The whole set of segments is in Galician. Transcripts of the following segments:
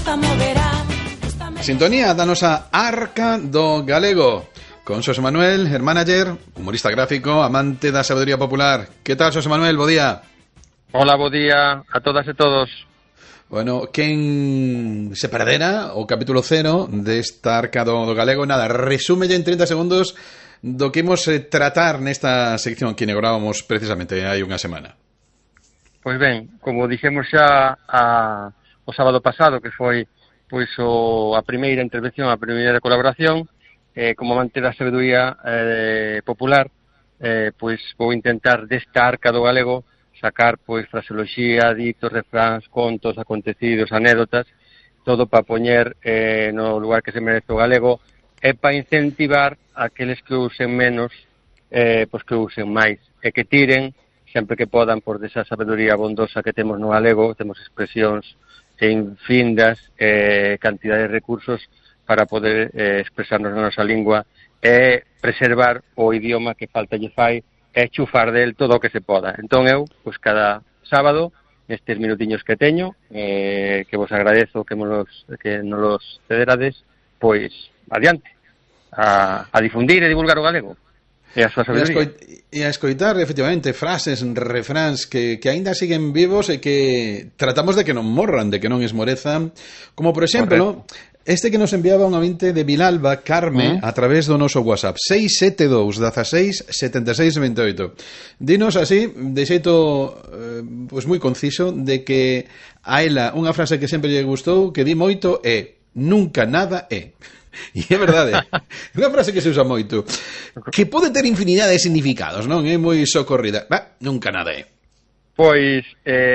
Sintonía da nosa Arca do Galego con Xosé Manuel, el manager, humorista gráfico, amante da sabedoría popular. Que tal, Xosé Manuel? Bo día. Hola, bo día a todas e todos. Bueno, quen se perdera o capítulo 0 desta Arca do Galego, nada, resúmelle en 30 segundos do que imos tratar nesta sección que inaugurábamos precisamente hai unha semana. Pois ben, como dixemos xa o sábado pasado, que foi pois a primeira intervención, a primeira colaboración, como amante da sabedoría popular, pois vou intentar desta Arca do Galego sacar pois fraseoloxía, ditos, refráns, contos, acontecidos, anécdotas, todo para poñer no lugar que se merece o galego e para incentivar aqueles que usen menos, pois que usen máis e que tiren sempre que podan por desa sabedoría bondosa que temos no galego. Temos expresións infindas, cantidad de recursos para poder expresarnos na nosa lingua e preservar o idioma que falta lle fai e chufar del todo o que se poda. Entón eu, pois cada sábado, nestes minutiños que teño, que vos agradezo que nos los cederades, pois adiante, a difundir e divulgar o galego e a súa sabedoría. E a escoitar, efectivamente, frases, refráns que aínda siguen vivos e que tratamos de que non morran, de que non esmorezan, como por exemplo, este que nos enviaba un ouvinte de Vilalba, Carme, a través do noso WhatsApp, 672 16 76 28. Dinos así, de xeito pois moi conciso, de que a ela unha frase que sempre lle gustou, que di moito, é nunca nada é. E é verdade, unha frase que se usa moito, que pode ter infinidade de significados, non? É moi socorrida. Nunca nada é. Pois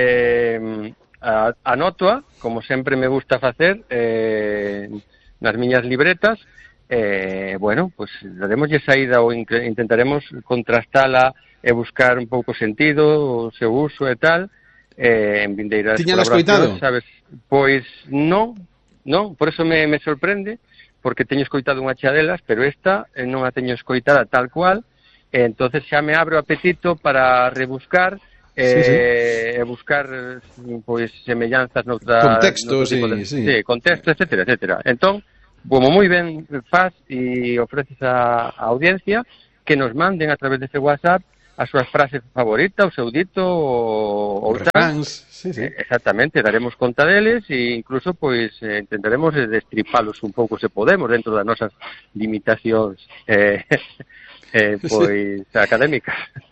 anótoa, como sempre me gusta facer, nas miñas libretas. Bueno, pois daremoslle saída ou intentaremos contrastala e buscar un pouco sentido, o seu uso e tal, en vindeiras colaboracións, sabes? Pois non, por eso me sorprende, porque teño escoitado unha chea delas, pero esta non a teño escoitada tal cual, entonces xa me abro apetito para rebuscar e buscar pois semellanzas noutra contextos, contextos, etcétera. Entón, como moi ben faz e ofreces a audiencia que nos manden a través dese WhatsApp as súas frases favoritas, o seu dito ou tal. Exactamente, daremos conta deles e incluso pois intentaremos destripalos un pouco se podemos dentro das nosas limitacións pois académicas.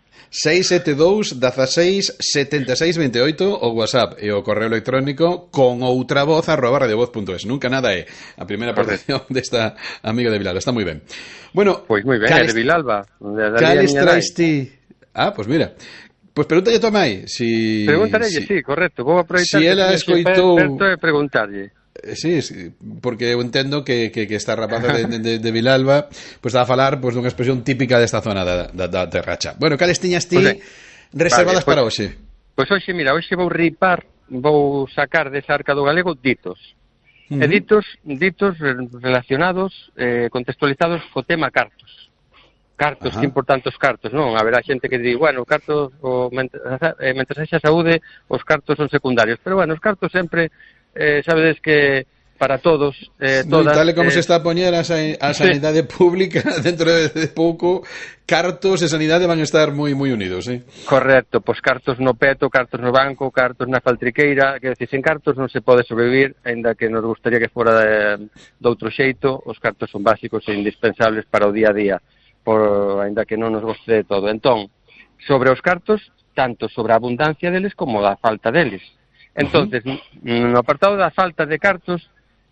672 16 76 28 o WhatsApp e o correo electrónico con outra voz @radiovoz.es. Nunca nada é a primeira aportación desta amiga de Vilalba. Está moi ben. Bueno, pois moi ben, é de Vilalba. Cales traes ti? Pois mira, pois pregúntalle a tua mai. Preguntarelle, sí, correcto. Vou aproveitar si ela escoitou e preguntarlle. Sí, porque eu entendo que esta rapaza de Vilalba pois está a falar pois dunha expresión típica desta zona da Terracha. Bueno, cales tiñas ti reservadas para hoxe? Pois hoxe, mira, hoxe vou sacar desa Arca do Galego ditos. E ditos relacionados, contextualizados co tema cartos. Cartos, que importantes os cartos, non? Haberá xente que di, bueno, cartos, mentre sexa saúde, os cartos son secundarios. Pero, bueno, os cartos sempre, sabedes que para todos, todas... Tal como se está a poñer a sanidade pública, dentro de pouco, cartos e sanidade van a estar moi unidos, Correcto, pois cartos no peto, cartos no banco, cartos na faltriqueira, que decir, sen cartos non se pode sobrevivir, aínda que nos gustaría que fora de outro xeito. Os cartos son básicos e indispensables para o día a día, aínda que non nos goste de todo. Entón, sobre os cartos, tanto sobre a abundancia deles como da falta deles. Entonces, no apartado da falta de cartos,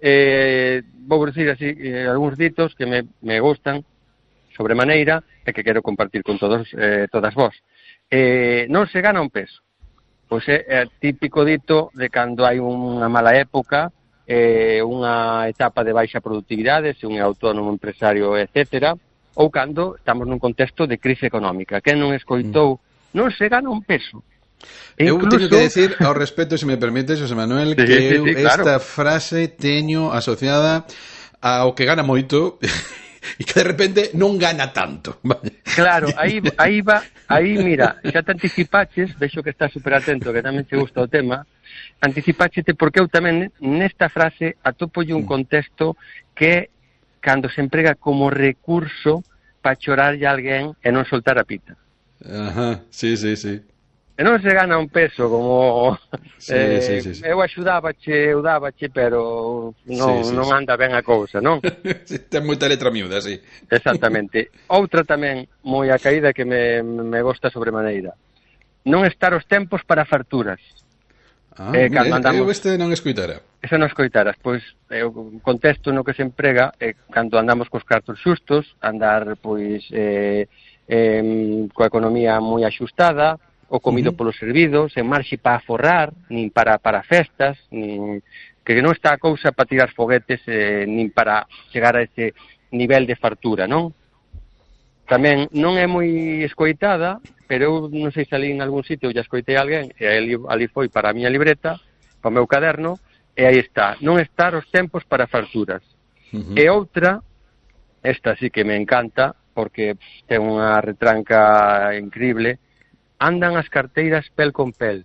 vou dicir así algúns ditos que me gustan sobremaneira e que quero compartir con todas vós. Non se gana un peso. Pois é típico dito de cando hai unha mala época, unha etapa de baixa productividade, se un é autónomo, empresario, etcétera, ou cando estamos nun contexto de crise económica. Quen non escoitou, non se gana un peso. Eu teño que decir ao respecto, se me permite, Xosé Manuel, que eu esta frase teño asociada ao que gana moito e que de repente non gana tanto. Claro, aí mira, xa te anticipaches, vexo que estás super atento, que tamén te gusta o tema, Anticipáchete porque eu tamén nesta frase atópolle un contexto que cando se emprega como recurso para chorarlle a alguén e non soltar a pita. Ajá, sí. E non se gana un peso como Sí. eu axudábache, eu dábache, pero non anda ben a cousa, non? Sí, ten moita letra miúda, sí. Exactamente. Outra tamén moi a caída que me gosta sobremaneira. Non estar os tempos para farturas. Cando andamos... Eu este non escoitara. Esa non escoitaras, pois o contexto no que se emprega é cando andamos cos cartos xustos, andar pois coa economía moi axustada, o comido polo servido, sen marxe para aforrar, nin para festas, nin que non está a cousa para tirar foguetes, nin para chegar a ese nivel de fartura, non? Tamén non é moi escoitada, pero eu non sei se ali en algún sitio já escoitei a alguén, e ali foi para a miña libreta, para o meu caderno, e aí está, non estar os tempos para farturas. E outra, esta sí que me encanta, porque ten unha retranca increíble, andan as carteiras pel con pel.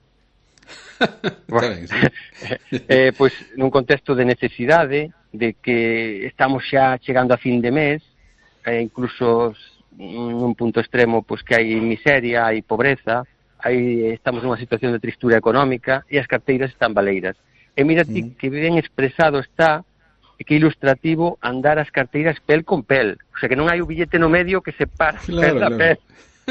Pois nun contexto de necesidade, de que estamos xa chegando a fin de mes, incluso nun punto extremo pois que hai miseria, hai pobreza, estamos nunha situación de tristura económica e as carteiras están baleiras. E mira ti que ben expresado está e que ilustrativo andar as carteiras pel con pel. O sea, que non hai o billete no medio que separa pel da pel.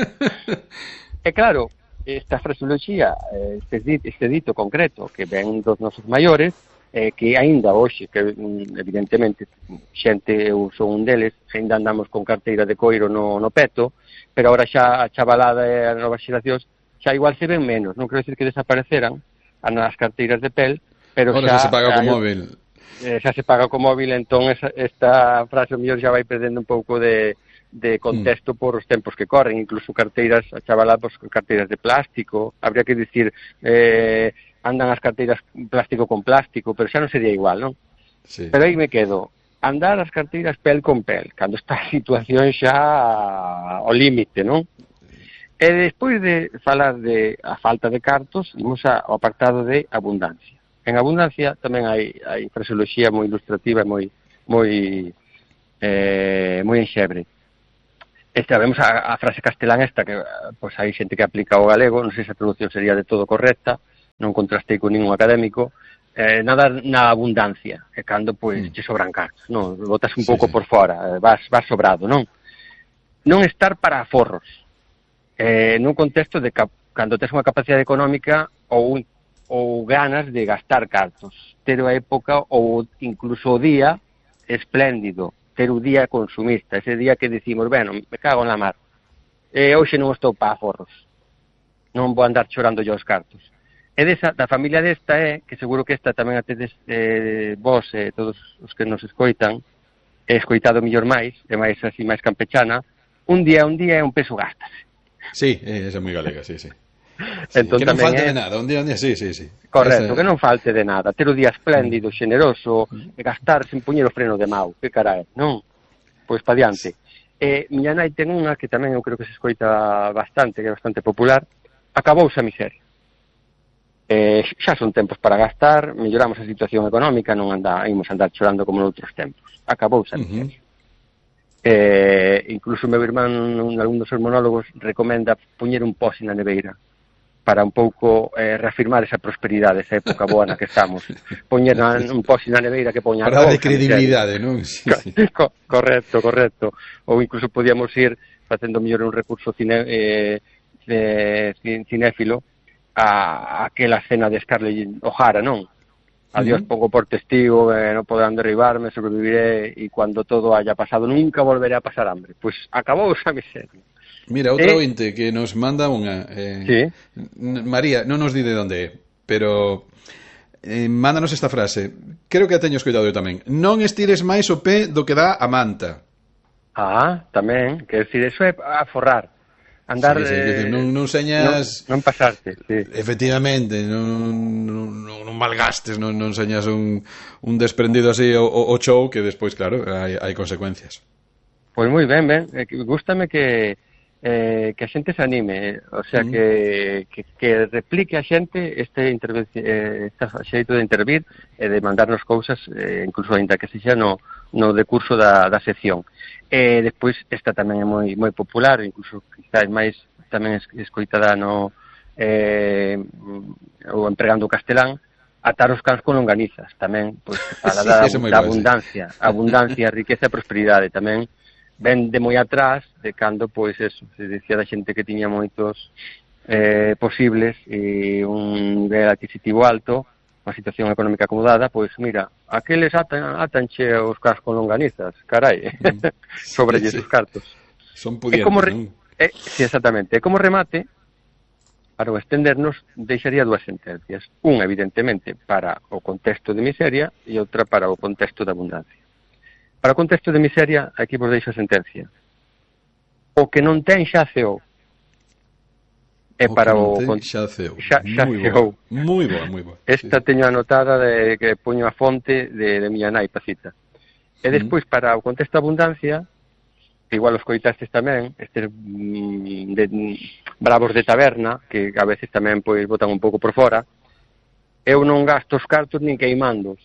E claro, esta fraseoloxía, este dito concreto que ven dos nosos maiores, que aínda hoxe, que evidentemente xente, eu son un deles, aínda andamos con carteira de coiro no peto, pero agora xa a chavalada e as novas xeracións xa igual se ven menos, non quero decir que desapareceran as carteiras de pel, pero xa se paga co móvil. Xa se paga co móvil, entón esta frase o mellor xa vai perdendo un pouco de contexto por os tempos que corren, incluso carteiras, a chavalada, pues, carteiras de plástico, habría que dicir andan as carteiras plástico con plástico, pero xa non sería igual, non? Sí. Pero aí me quedo, andar as carteiras pel con pel, cando está a situación xa ao límite, non? E despois de falar de a falta de cartos, vimos ao apartado de abundancia. En abundancia tamén hai fraseoloxía moi ilustrativa e moi enxebre. Vemos a frase castelán esta, que pois hai xente que aplica o galego, non sei se a traducción sería de todo correcta, non contrastei con ningún académico, nada na abundancia, e cando pois che sobran cartos, non? Botas un pouco por fora, vas sobrado, non? Non estar para aforros, nun contexto de cando tes unha capacidade económica ou ganas de gastar cartos, ter a época ou incluso o día espléndido, ter o día consumista, ese día que decimos, bueno, me cago en la mar, hoxe non estou para aforros, non vou andar chorando yo os cartos. E da familia desta que seguro que esta tamén a tedes vos e todos os que nos escoitan, escoitado mellor máis, e máis así máis campechana, un día é un peso gástase. Sí, esa é moi galega, sí. Entón, que non falte de nada, un día, sí. Correcto, que non falte de nada, ter o día espléndido, xeneroso, gastar sen poñer o freno de mau, que carai, non? Pois pa diante. Miña nai ten unha que tamén eu creo que se escoita bastante, que é bastante popular, acabouse a miseria. Xa son tempos para gastar, melloramos a situación económica, non imos andar chorando como noutros tempos. Acabouse a miseria. Incluso o meu irmán, algún dos seus monólogos, recomenda poñer un posi na neveira para un pouco reafirmar esa prosperidade, esa época boa na que estamos. Poñer un posi na neveira que poña... Para darle credibilidade, non? Sí. Correcto. Ou incluso podíamos ir facendo mellor un recurso cinéfilo a aquela cena de Scarlett O'Hara, non? Adiós, pongo por testigo, non podrán derribarme, sobreviviré, e cuando todo haya pasado nunca volveré a pasar hambre. Pois acabou esa miseria. Mira, outro ointe que nos manda unha... sí. María, non nos di de onde é, pero mándanos esta frase. Creo que a teño escoitado eu tamén. Non estires máis o pé do que dá a manta. Tamén. Quer decir, eso é aforrar. Andar... Sí, non señas... Non pasarte, sí. Efectivamente, non malgastes, non señas un desprendido así o show que despois, claro, hai consecuencias. Pois moi ben. Gústame que que a xente se anime, o sea, que replique a xente este xeito de intervir e de mandarnos cousas, incluso ainda que sexa no decurso da sección. Despois esta tamén é moi popular, incluso quizás máis tamén escoitada ou empregando o castelán, atar os cans con longanizas, tamén pois para dar abundancia, riqueza e prosperidade, tamén ven de moi atrás de cando, pois, eso, se dicía da xente que tiña moitos posibles e un nivel adquisitivo alto, unha situación económica acomodada, pois, mira, aqueles atanche os cas con longanizas, carai, sobrelles os cartos. Son pudientes, non? Sí, exactamente. E como remate, para o estendernos, deixaría dúas sentencias. Unha, evidentemente, para o contexto de miseria e outra para o contexto de abundancia. Para o contexto de miseria, aquí vos deixo a sentencia. O que non ten xa ceou. E para o xa ceou. Moi boa. Esta teño anotada de que poño a fonte de miña nai Pacita. E despois, para o contexto de abundancia, igual os coitastes tamén, estes bravos de taberna, que a veces tamén pois botan un pouco por fora, eu non gasto os cartos nin queimandos.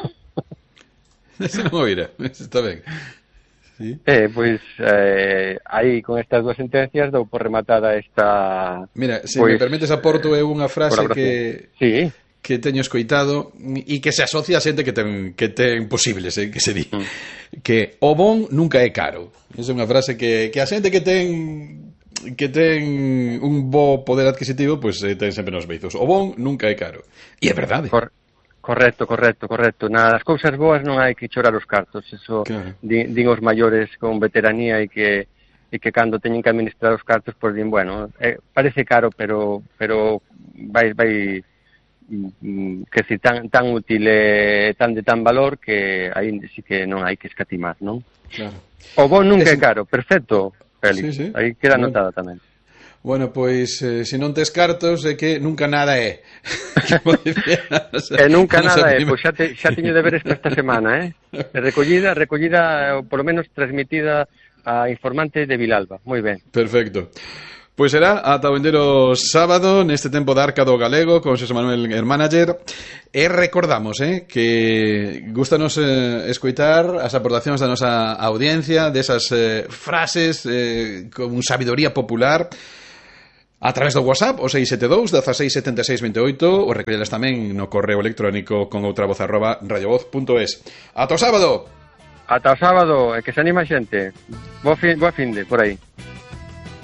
Ese non oira, está ben. Sí. Pois aí con estas dúas sentencias dou por rematada esta... Mira, se me permites aporto eu unha frase que teño escoitado e que se asocia a xente que ten posibles, que se di. Que o bon nunca é caro. Esa é unha frase que a xente que ten un bo poder adquisitivo, pois ten sempre nos beizos. O bon nunca é caro. E é verdade. Correcto. Nas cousas boas non hai que chorar os cartos. Eso claro. Din os maiores con veteranía e que cando teñen que administrar os cartos, pois din, bueno, parece caro, pero vai que si tan útil e tan de tan valor que aí sí que non hai que escatimar, non? Claro. O bon nunca é caro, perfecto, Félix. Sí. Aí queda anotada tamén. Bueno, pois, se non tes cartos, é que nunca nada é. Nunca nada é. Pois xa teño deberes para esta semana, Recollida, polo menos transmitida a informante de Vilalba. Moi ben. Perfecto. Pois será ata o vindeiro sábado neste tempo de Arca do Galego con Xosé Manuel, el manager. E recordamos que gustanos escoitar as aportacións da nosa audiencia, desas frases con sabidoría popular a través do WhatsApp, o 672 16 76 28, ou recollelas tamén no correo electrónico con outravoz@radiovoz.es. Ata o sábado! Ata o sábado, e que se anima a xente. Boa finde, por aí.